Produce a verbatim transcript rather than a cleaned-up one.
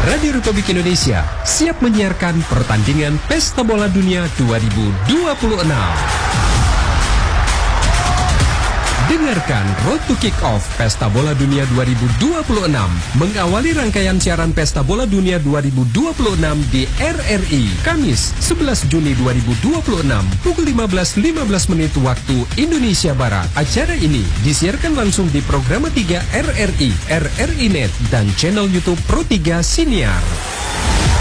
Radio Republik Indonesia siap menyiarkan pertandingan Pesta Bola Dunia dua ribu dua puluh enam. Dengarkan Road to Kick-Off Pesta Bola Dunia dua ribu dua puluh enam mengawali rangkaian siaran Pesta Bola Dunia dua ribu dua puluh enam di R R I Kamis sebelas Juni dua ribu dua puluh enam pukul lima belas lima belas menit waktu Indonesia Barat. Acara ini disiarkan langsung di Programa tiga R R I, R R I Net, dan channel YouTube Pro tiga Siniar.